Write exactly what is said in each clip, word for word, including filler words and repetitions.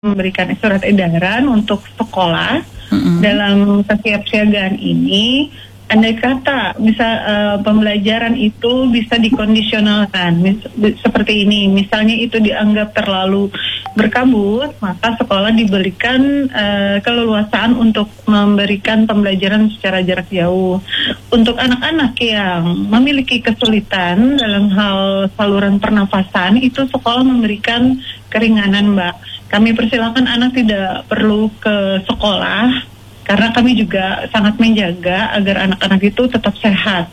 memberikan surat edaran untuk sekolah mm-hmm. dalam kesiapsiagaan ini. Andai kata bisa uh, pembelajaran itu bisa dikondisionalkan mis- seperti ini, misalnya itu dianggap terlalu berkabut, maka sekolah diberikan uh, keleluasaan untuk memberikan pembelajaran secara jarak jauh. Untuk anak-anak yang memiliki kesulitan dalam hal saluran pernafasan, itu sekolah memberikan keringanan, Mbak. Kami persilakan anak tidak perlu ke sekolah, karena kami juga sangat menjaga agar anak-anak itu tetap sehat.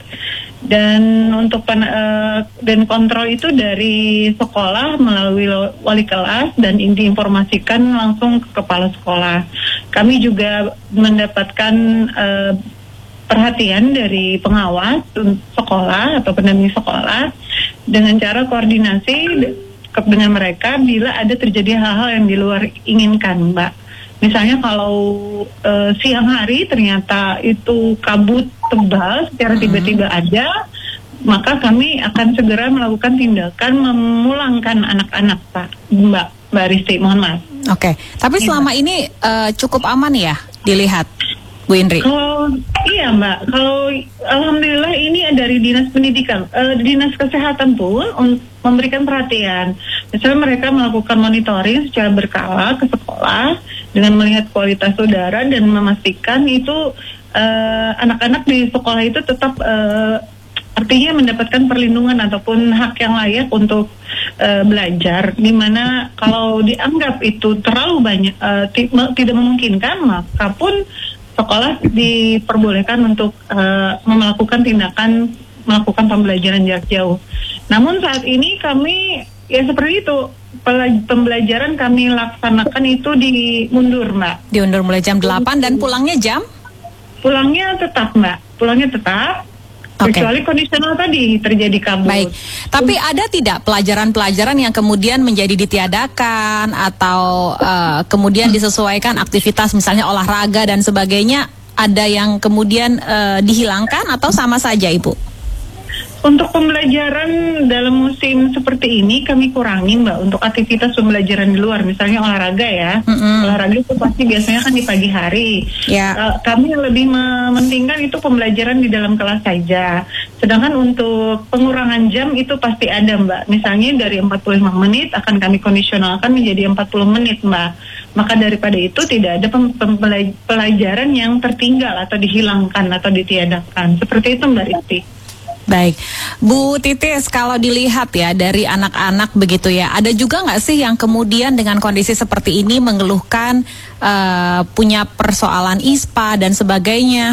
Dan untuk pen, uh, dan kontrol itu dari sekolah melalui wali kelas dan diinformasikan langsung ke kepala sekolah. Kami juga mendapatkan uh, perhatian dari pengawas sekolah atau pendamping sekolah dengan cara koordinasi dengan mereka bila ada terjadi hal-hal yang di luar inginkan, Mbak. Misalnya kalau uh, siang hari ternyata itu kabut tebal secara tiba-tiba ada, maka kami akan segera melakukan tindakan memulangkan anak-anak, Pak, Mbak, Mbak Risti, mohon maaf. Oke, tapi selama ya, ini uh, cukup aman ya dilihat, Bu Indri? Kalau iya, Mbak, kalau alhamdulillah ini dari dinas pendidikan, uh, dinas kesehatan pun um, memberikan perhatian. Misalnya mereka melakukan monitoring secara berkala ke sekolah dengan melihat kualitas udara dan memastikan itu uh, anak-anak di sekolah itu tetap uh, artinya mendapatkan perlindungan ataupun hak yang layak untuk uh, belajar. Dimana kalau dianggap itu terlalu banyak uh, t- tidak memungkinkan, maka pun sekolah diperbolehkan untuk uh, melakukan tindakan melakukan pembelajaran jarak jauh. Namun saat ini kami ya seperti itu, pembelajaran kami laksanakan itu dimundur, Mbak. Diundur mulai jam delapan dan pulangnya jam? Pulangnya tetap, Mbak. Pulangnya tetap. Okay. Kecuali kondisional tadi terjadi kabut. Baik, tapi ada tidak pelajaran-pelajaran yang kemudian menjadi ditiadakan atau uh, kemudian disesuaikan aktivitas misalnya olahraga dan sebagainya, ada yang kemudian uh, dihilangkan atau sama saja, Ibu? Untuk pembelajaran dalam musim seperti ini kami kurangi, Mbak, untuk aktivitas pembelajaran di luar, misalnya olahraga ya. Mm-hmm. Olahraga itu pasti biasanya kan di pagi hari. Yeah. Uh, kami lebih mementingkan itu pembelajaran di dalam kelas saja. Sedangkan untuk pengurangan jam itu pasti ada, Mbak. Misalnya dari empat puluh lima menit akan kami kondisionalkan menjadi empat puluh menit, Mbak. Maka daripada itu tidak ada pembelajaran yang tertinggal atau dihilangkan atau ditiadakan. Seperti itu, Mbak Rizky. Baik, Bu Titis, kalau dilihat ya dari anak-anak begitu ya, ada juga nggak sih yang kemudian dengan kondisi seperti ini mengeluhkan uh, punya persoalan I S P A dan sebagainya?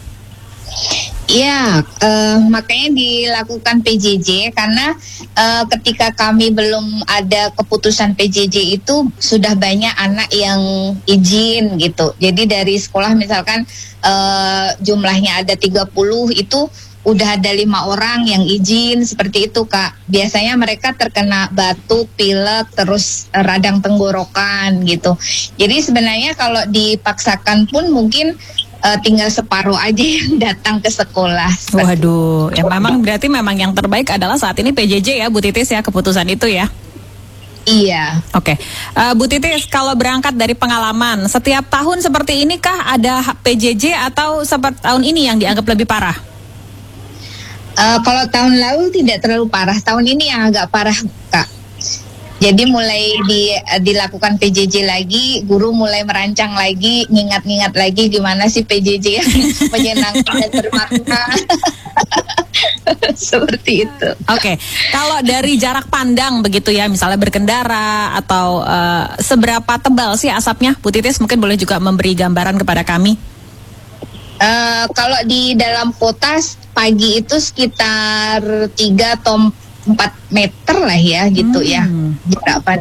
Ya, uh, makanya dilakukan P J J karena uh, ketika kami belum ada keputusan P J J itu sudah banyak anak yang izin gitu. Jadi dari sekolah misalkan uh, jumlahnya ada tiga puluh itu udah ada lima orang yang izin seperti itu, Kak. Biasanya mereka terkena batuk, pilek, terus radang tenggorokan gitu. Jadi sebenarnya kalau dipaksakan pun mungkin uh, tinggal separuh aja yang datang ke sekolah. Waduh, ya memang berarti memang yang terbaik adalah saat ini P J J ya, Bu Titis ya, keputusan itu ya. Iya. Oke, okay. uh, Bu Titis, kalau berangkat dari pengalaman, setiap tahun seperti ini kah ada P J J atau seperti tahun ini yang dianggap lebih parah? Uh, kalau tahun lalu tidak terlalu parah, tahun ini yang agak parah, Kak. Jadi mulai di, uh, dilakukan P J J lagi, guru mulai merancang lagi, ngingat-ngingat lagi gimana sih P J J yang menyenangkan dan bermakna. Seperti itu. Oke, okay. Kalau dari jarak pandang begitu ya, misalnya berkendara atau uh, seberapa tebal sih asapnya, Bu Titis mungkin boleh juga memberi gambaran kepada kami. Uh, kalau di dalam kota pagi itu sekitar tiga atau empat meter lah ya gitu hmm. ya.